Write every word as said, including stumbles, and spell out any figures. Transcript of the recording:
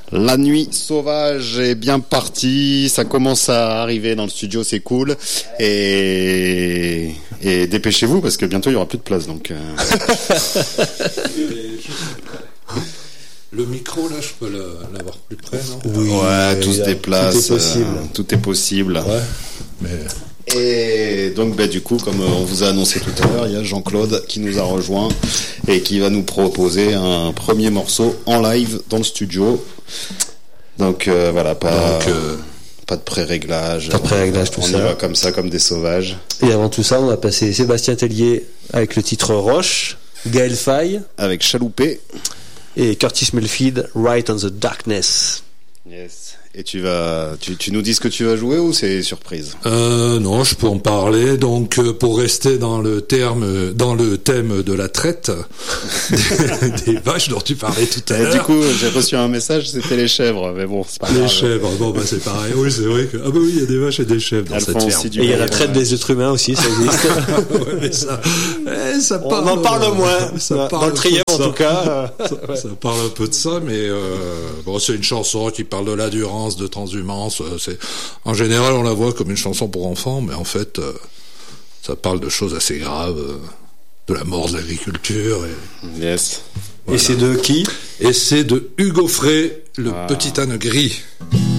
La nuit sauvage est bien partie, ça commence à arriver dans le studio, c'est cool. Et, et dépêchez-vous parce que bientôt il y aura plus de place. Donc. Euh... Le micro là, je peux l'avoir plus près, non? Oui. Ouais, tout se déplace. Tout est possible. Euh, tout est possible. Ouais. Mais. Et donc bah, du coup, comme on vous a annoncé tout à l'heure, il y a Jean-Claude qui nous a rejoint et qui va nous proposer un premier morceau en live dans le studio. Donc euh, voilà, pas, donc, euh, pas de pré-réglage. Pas de pré-réglage, tout on ça. On y va comme ça, comme des sauvages. Et avant tout ça, on a passé Sébastien Tellier avec le titre Roche, Gaël Faye avec Chaloupé et Curtis Mayfield, Right on the Darkness. Yes. Et tu vas, tu, tu nous dis ce que tu vas jouer ou c'est surprise? Euh, non, je peux en parler. Donc, euh, pour rester dans le terme, dans le thème de la traite des, des vaches dont tu parlais tout à l'heure. Du coup, j'ai reçu un message, c'était les chèvres, mais bon, c'est pas grave. Les chèvres, bon bah c'est pareil. Oui, c'est vrai que ah bah oui, il y a des vaches et des chèvres dans Elles cette ferme. Et il y a la traite des êtres humains aussi, ça existe. Ouais, mais ça, eh, ça parle, on en parle moins. Ça dans le trième en tout cas. Ça, ouais. ça parle un peu de ça, mais euh, bon, c'est une chanson qui parle de l'endurance, de transhumance. C'est en général on la voit comme une chanson pour enfants, mais en fait euh, ça parle de choses assez graves, euh, de la mort de l'agriculture. Et, yes. Voilà. Et c'est de qui? Et c'est de Hugo Frey, le ah. petit âne gris.